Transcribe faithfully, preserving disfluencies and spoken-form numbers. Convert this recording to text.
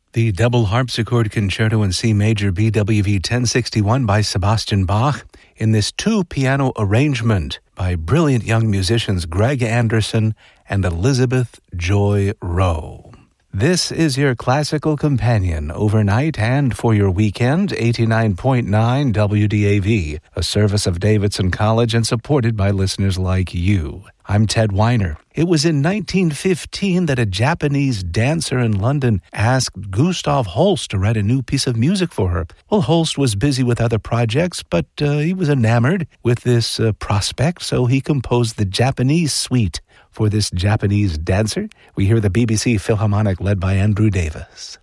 The double harpsichord concerto in C major B W V ten sixty-one by Sebastian Bach in this two-piano arrangement by brilliant young musicians Greg Anderson and Elizabeth Joy Rowe. This is your classical companion overnight and for your weekend, eighty-nine point nine W D A V, a service of Davidson College and supported by listeners like you. I'm Ted Weiner. It was in nineteen fifteen that a Japanese dancer in London asked Gustav Holst to write a new piece of music for her. Well, Holst was busy with other projects, but uh, he was enamored with this uh, prospect, so he composed the Japanese suite for this Japanese dancer. We hear the B B C Philharmonic led by Andrew Davis.